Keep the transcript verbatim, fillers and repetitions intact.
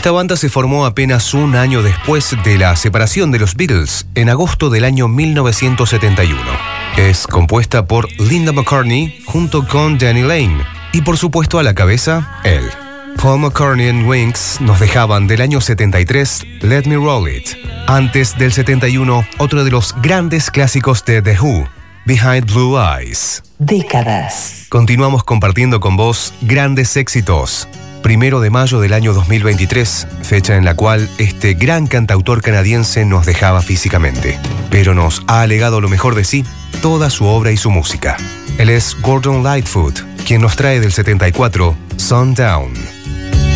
Esta banda se formó apenas un año después de la separación de los Beatles, en agosto del año mil novecientos setenta y uno. Es compuesta por Linda McCartney junto con Danny Lane y por supuesto a la cabeza, él. Paul McCartney and Wings nos dejaban del año setenta y tres Let Me Roll It. Antes del setenta y uno, otro de los grandes clásicos de The Who, Behind Blue Eyes. Décadas. Continuamos compartiendo con vos grandes éxitos. Primero de mayo del año dos mil veintitrés, fecha en la cual este gran cantautor canadiense nos dejaba físicamente, pero nos ha legado lo mejor de sí, toda su obra y su música. Él es Gordon Lightfoot, quien nos trae del setenta y cuatro Sundown.